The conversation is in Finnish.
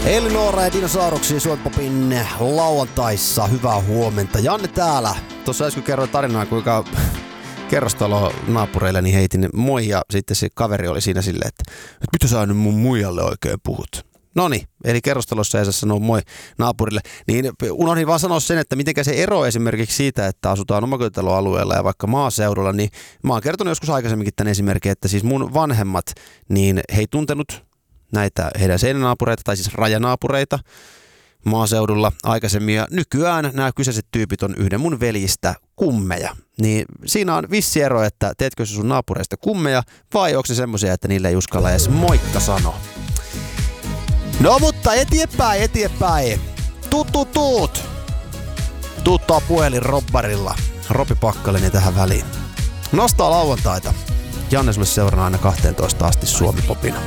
Elinora ja dinosauruksia Suomi-popin lauantaissa. Hyvää huomenta. Janne täällä. Tuossa äsken kerroin tarinaa, kuinka kerrostalo naapureille niin heitin moi ja sitten se kaveri oli siinä silleen, että mitä sä nyt mun muijalle oikein puhut? Noniin, eli kerrostalossa ei saa sanoa moi naapurille. Niin unohdin vaan sanoa sen, että mitenkä se ero esimerkiksi siitä, että asutaan omakotitaloalueella ja vaikka maaseudulla, niin mä oon kertonut joskus aikaisemminkin tämän esimerkin, että siis mun vanhemmat, niin he ei tuntenut näitä heidän seinänaapureita tai siis rajanaapureita maaseudulla aikaisemmin. Ja nykyään nämä kyseiset tyypit on yhden mun veljistä kummeja. Niin siinä on vissi ero, että teetkö se sun naapureista kummeja vai onko se semmoisia, että niille ei uskalla edes moikka sano. No mutta eteenpäin. Tuuttaa puhelin robbarilla. Ropi Pakkalinen tähän väliin. Nostaa lauantaita. Janne sulle seurana aina 12 asti Suomi-popina.